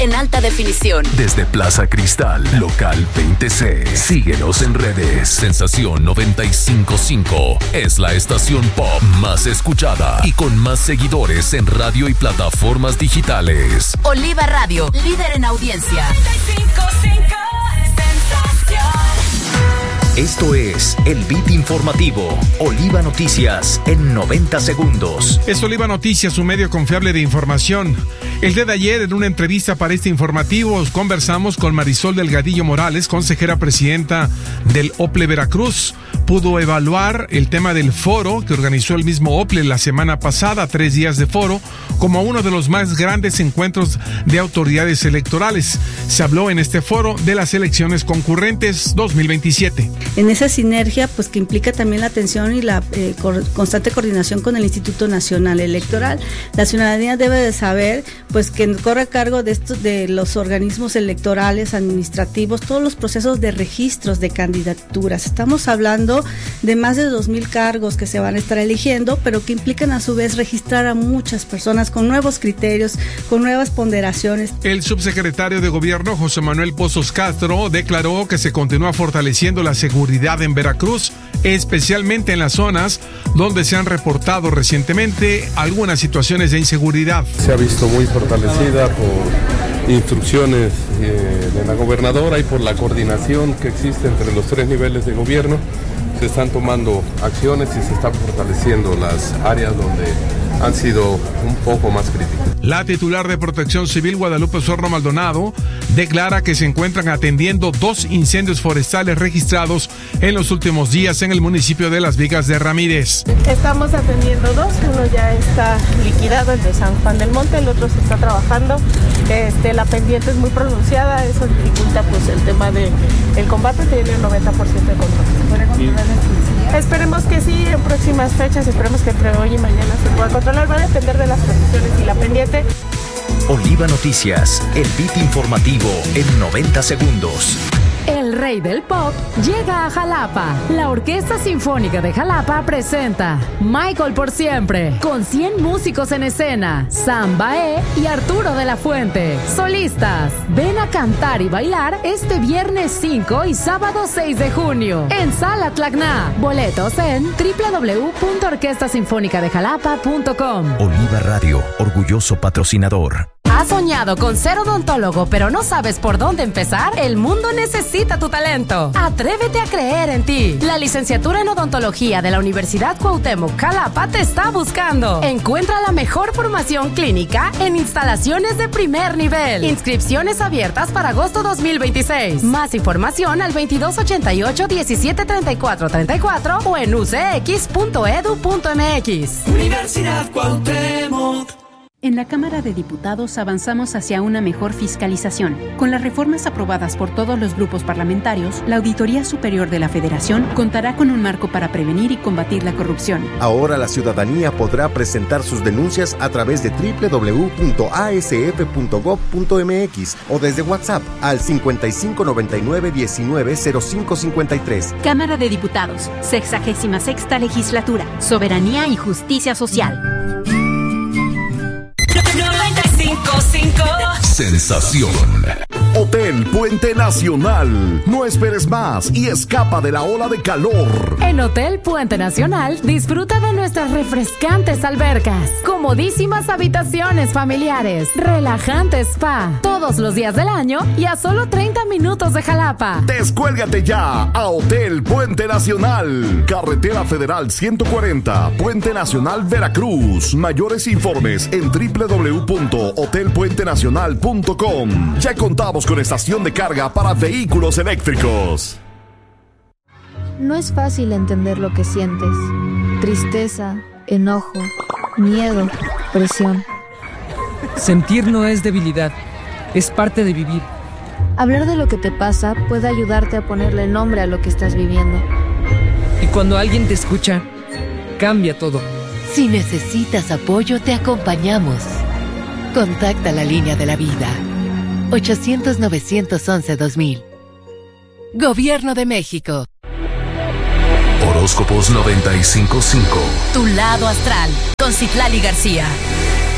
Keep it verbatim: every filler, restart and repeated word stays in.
en alta definición. Desde Plaza Cristal, local veinte C. Síguenos en redes. Sensación noventa y cinco punto cinco es la estación pop más escuchada y con más seguidores en radio y plataformas digitales. Oliva Radio, líder en audiencia. noventa y cinco punto cinco Sensación. Esto es el Beat Informativo, Oliva Noticias en noventa segundos. Es Oliva Noticias, su medio confiable de información. El día de ayer, en una entrevista para este informativo, conversamos con Marisol Delgadillo Morales, consejera presidenta del OPLE Veracruz. Pudo evaluar el tema del foro que organizó el mismo OPLE la semana pasada, tres días de foro, como uno de los más grandes encuentros de autoridades electorales. Se habló en este foro de las elecciones concurrentes dos mil veintisiete. En esa sinergia, pues que implica también la atención y la eh, cor- constante coordinación con el Instituto Nacional Electoral. La ciudadanía debe de saber, pues que corre a cargo de estos, de los organismos electorales, administrativos, todos los procesos de registros de candidaturas. Estamos hablando de más de dos mil cargos que se van a estar eligiendo, pero que implican a su vez registrar a muchas personas con nuevos criterios, con nuevas ponderaciones. El subsecretario de Gobierno, José Manuel Pozos Castro, declaró que se continúa fortaleciendo la seguridad en Veracruz, especialmente en las zonas donde se han reportado recientemente algunas situaciones de inseguridad. Se ha visto muy fortalecida por instrucciones eh, de la gobernadora y por la coordinación que existe entre los tres niveles de gobierno. Se están tomando acciones y se están fortaleciendo las áreas donde han sido un poco más críticas. La titular de Protección Civil, Guadalupe Sorno Maldonado, declara que se encuentran atendiendo dos incendios forestales registrados en los últimos días en el municipio de Las Vigas de Ramírez. Estamos atendiendo dos, uno ya está liquidado, el de San Juan del Monte, el otro se está trabajando. Este, la pendiente es muy pronunciada, eso dificulta pues el tema del de, combate, tiene el noventa por ciento de control. ¿Puede controlar el Esperemos que sí, en próximas fechas, esperemos que entre hoy y mañana se pueda controlar, va a depender de las condiciones y la pendiente. Oliva Noticias, el beat informativo en noventa segundos. El rey del pop llega a Jalapa. La Orquesta Sinfónica de Jalapa presenta Michael por Siempre, con cien músicos en escena, Sam Bae y Arturo de la Fuente. Solistas, ven a cantar y bailar este viernes cinco y sábado seis de junio en Sala Tlacna. Boletos en doble u doble u doble u punto orquesta sinfónica de jalapa punto com. Oliva Radio, orgulloso patrocinador. ¿Has soñado con ser odontólogo pero no sabes por dónde empezar? El mundo necesita tu talento. Atrévete a creer en ti. La licenciatura en odontología de la Universidad Cuauhtémoc Jalapa te está buscando. Encuentra la mejor formación clínica en instalaciones de primer nivel. Inscripciones abiertas para agosto dos mil veintiséis. Más información al veintidós ochenta y ocho diecisiete treinta y cuatro treinta y cuatro o en u c x punto e d u punto m x. Universidad Cuauhtémoc. En la Cámara de Diputados avanzamos hacia una mejor fiscalización. Con las reformas aprobadas por todos los grupos parlamentarios, la Auditoría Superior de la Federación contará con un marco para prevenir y combatir la corrupción. Ahora la ciudadanía podrá presentar sus denuncias a través de doble u doble u doble u punto a s f punto gob punto m x o desde WhatsApp al cincuenta y cinco noventa y nueve diecinueve cero cinco cincuenta y tres. Cámara de Diputados, sexagésima sexta Legislatura, Soberanía y Justicia Social. noventa y cinco punto cinco Sensación. Hotel Puente Nacional. No esperes más y escapa de la ola de calor. En Hotel Puente Nacional disfruta de nuestras refrescantes albercas, comodísimas habitaciones familiares, relajante spa, todos los días del año y a solo treinta minutos de Jalapa. Descuélgate ya a Hotel Puente Nacional. Carretera Federal ciento cuarenta, Puente Nacional, Veracruz. Mayores informes en doble u doble u doble u punto hotel puente nacional punto com. Ya contamos con estación de carga para vehículos eléctricos. No es fácil entender lo que sientes. Tristeza, enojo, miedo, presión. Sentir no es debilidad, es parte de vivir. Hablar de lo que te pasa puede ayudarte a ponerle nombre a lo que estás viviendo. Y cuando alguien te escucha, cambia todo. Si necesitas apoyo, te acompañamos. Contacta la línea de la vida. ochocientos novecientos once dos mil. Gobierno de México. Horóscopos noventa y cinco punto cinco. Tu lado astral, con Citlali García.